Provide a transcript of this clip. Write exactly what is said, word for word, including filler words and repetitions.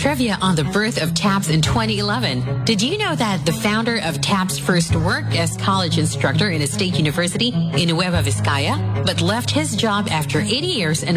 trivia on the birth of TAPS in twenty eleven. Did you know that the founder of TAPS first worked as college instructor in a state university in Nueva Vizcaya, but left his job after eighty years and